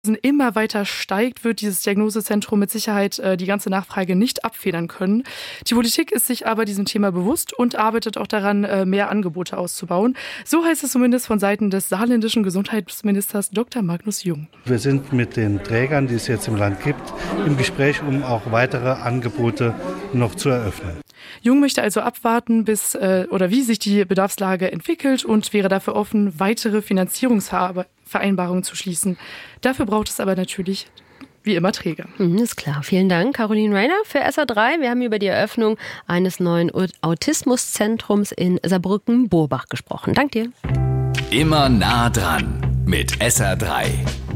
immer weiter steigt, wird dieses Diagnosezentrum mit Sicherheit die ganze Nachfrage nicht abfedern können. Die Politik ist sich aber diesem Thema bewusst und arbeitet auch daran, mehr Angebote auszubauen. So heißt es zumindest von Seiten des saarländischen Gesundheitsministers Dr. Magnus Jung. Wir sind mit den Trägern, die es jetzt im Land gibt, im Gespräch, um auch weitere Angebote noch zu eröffnen. Jung möchte also abwarten, wie sich die Bedarfslage entwickelt und wäre dafür offen, weitere Finanzierungsvereinbarungen zu schließen. Dafür braucht es aber natürlich wie immer Träger. Ist klar. Vielen Dank, Caroline Rainer für SA3. Wir haben über die Eröffnung eines neuen Autismuszentrums in Saarbrücken-Borbach gesprochen. Dank dir. Immer nah dran mit SA3.